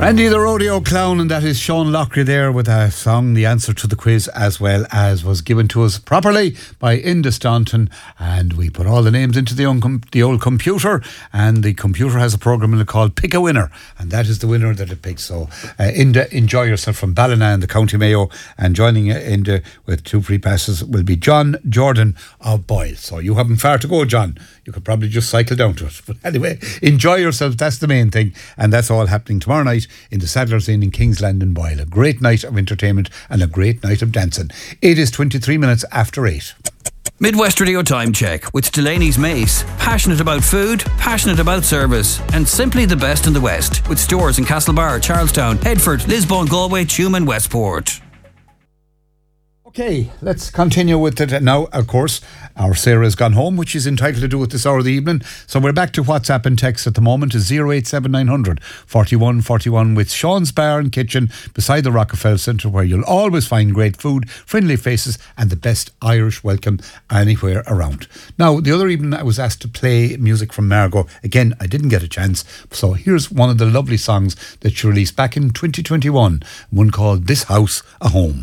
Randy the Rodeo Clown, and that is Sean Loughrey there with a song, the answer to the quiz, as well as was given to us properly by Inda Staunton, and we put all the names into the old computer, and the computer has a program in it called Pick a Winner, and that is the winner that it picks. So Inda, enjoy yourself from Ballina in the County Mayo, and joining Inda with 2 free passes will be John Jordan of Boyle. So you haven't far to go, John. You could probably just cycle down to it. But anyway, enjoy yourself, that's the main thing, and that's all happening tomorrow night in the Sadler's Inn in Kingsland in Boyle. A great night of entertainment and a great night of dancing. It is 23 minutes after 8. Midwest Radio Time Check with Delaney's Mace. Passionate about food, passionate about service, and simply the best in the West. With stores in Castlebar, Charlestown, Headford, Lisbon, Galway, Tuam and Westport. Okay, let's continue with it now. Of course, our Sarah's gone home, which is entitled to do at this hour of the evening. So we're back to WhatsApp and text at the moment is 087900 41 41 with Sean's Bar and Kitchen beside the Rockefeller Centre, where you'll always find great food, friendly faces and the best Irish welcome anywhere around. Now, the other evening I was asked to play music from Margot. Again, I didn't get a chance. So here's one of the lovely songs that she released back in 2021, one called This House a Home.